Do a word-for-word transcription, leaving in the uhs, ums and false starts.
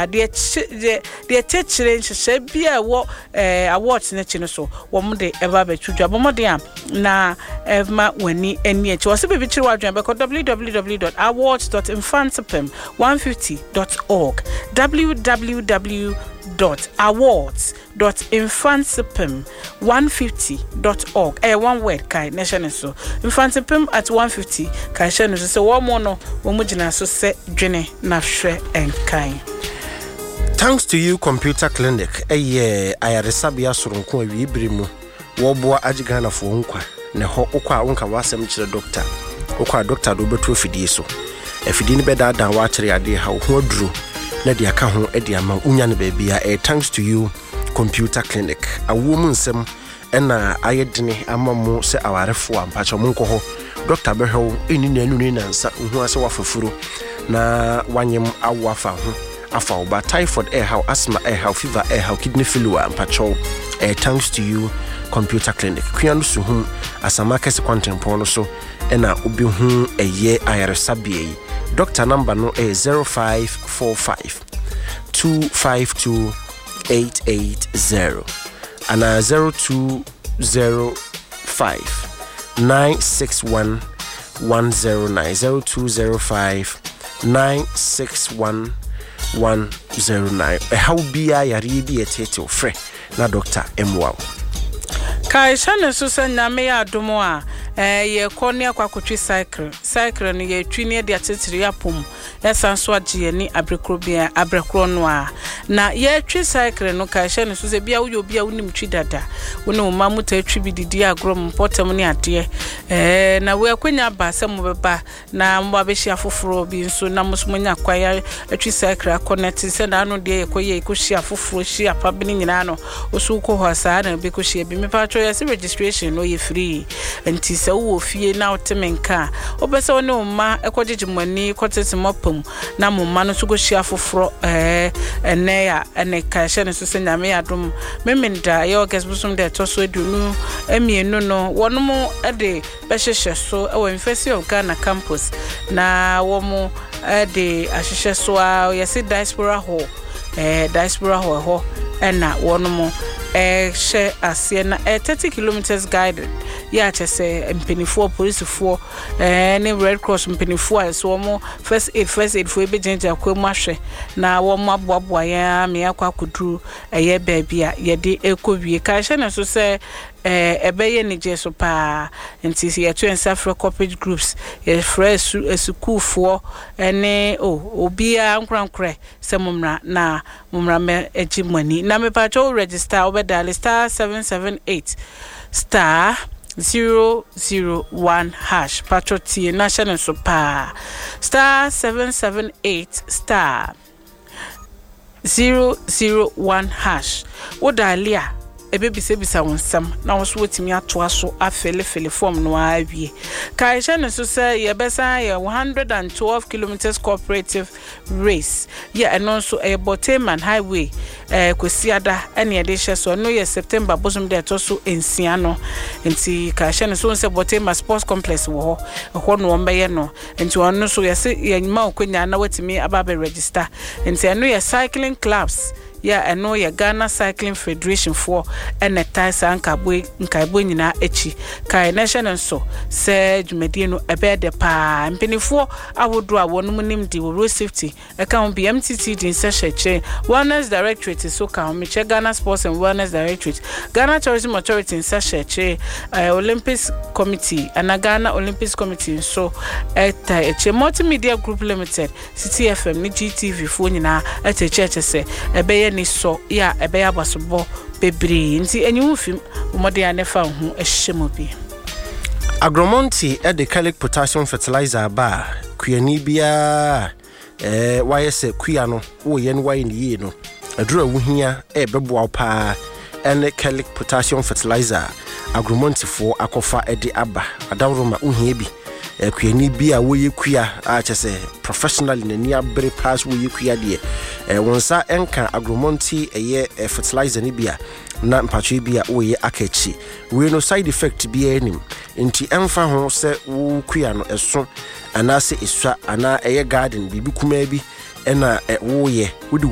de de techire nhye bia wo eh awards na chi no so wo mo de eba ba twudwa bo mo de am na ema wani eni echi wo se be chire wadwan be ko w w w dot awards dot infansipim one fifty dot org w w w dot awards dot infansipim one fifty dot org eh one word kai nation so infansipim at one fifty kai share so wo mo no wo mo gina so se dwene na hwe enkai. Thanks to you Computer Clinic eye ayaresabia soronko awi brimu wo boa agigana fo nkwa ne ho okwa wonka wasem kire doctor okwa doctor do beto fidie so afidie ne beda dan wa kire ade ha ho aduru na de aka ho ade ama unya ne ba bia eh thanks to you Computer Clinic awo mu nsem ena ayedene ama mu se awarefo ampacho mu nko doctor behwe eni na anu ni nansa hu ase wafofuro na wanyem awafa ho afa oba typhoid air how asthma air how fever air how kidney failure ampacho eh thanks to you Computer Clinic kwianu su hu asama kese kwantempo no so ena obi hu eye ayaresabie doctor number no is zero five four five two five two eight eight zero and uh, zero two zero five nine six one one zero nine zero two zero five nine six one one zero nine. How be I ready a title free na Doctor Emwa kai shane so sanya me ya domo a eh ye kone akwakotwi cycle cycle no ye twi ne de atetiri apom ya sanso agye ni abrekrobia abrekro no a na ye twi cycle no kai shane so se bia wo yo bia wonim twi dada wo ne wo mamu ta twi bi didi agrom potem ne ade eh na we akwanya ba se mo beba na mo abehia foforo bi nso na mo so nya kwaya atwi cycle connect se na no de ye koye ikohia foforo hia pa bi nyina no osu ko ho asa na be kohia bi me pa yes registration no ye free enti se wo fie na otemenka obese one umma ekogegimani kotetemopum na mumma no so go hia foforo eh ene ya ene ka hye ne so se nyame yadom memenda ye oges busum de toso edunu emienu no wonom ede behehye so e University of Ghana campus na wo mo ede ahehye so a yesi diaspora hall eh diaspora hall ho ena wonom eh share asie na eh thirty kilometers guided ya chese mpenifo police for eh ne Red Cross mpenifo so mo first aid first aid for ebejenja kwemu ahwe na wo mo aboaboa ya me akwa kuduru eye baabi a ye de ekowie ka hye na so se eh ebeye ne je so pa ntisi ye to ensafre corporate groups ye fresh esukufo ene o obia nkrankre se mumra na mumra me ejimani na me pa cho register dial star seven seven eight star zero zero one hash patroti national super star seven seven eight star zero zero one hash wo dalia ebe bise bisa wonsam na wo so wotimi ato aso afele fele form no awie kai hye ne so say ye besa ye one hundred twelve kilometers cooperative race ye eno so e Boteman highway eh kwesiada ene ye de hye so no ye September bosum de to so ensia no enti kai hye ne so say Boteman sports complex wo ho ho no mbeye no enti ono so ye se ye nyima okwanya na wotimi ababe register enti eno ye cycling clubs ya eno ya Ghana Cycling Federation for ene taisa anka boy nka boy nyina echi kai national so se dwumedie no ebe de pa mpenifo awodo a wonum nimdi wo road safety e kan B M T T din sesheche wellness directorate so kan me che Ghana Sports and Wellness Directorate Ghana Tourism Authority in sesheche uh, Olympics Committee and Ghana Olympics Committee so eta eche Multimedia Group Limited C T F M ni G T V fo nyina eta eche se ebe ni so ya ebe ya basobo bebre nti enyu fim umode ya nefa hu ehyemo bi Agromonti e de Calic potassium fertilizer ba kuani bia eh wayese kuya no wo ye no waye ni no adura wuhia e beboa pa ene Calic potassium fertilizer Agromonti fo akofa e de aba adawroma uhia bi kuani bia wo ye kuya a chese professionally na ni abre pass wo ye kuya de e wonsa enka Agromonti eye fertilizer ni bia na mpacho bia wo ye akachi we no side effect bia enim nti emfa ho se wo kuya no eso ana se esua ana eye garden bibi kuma bi ena wo ye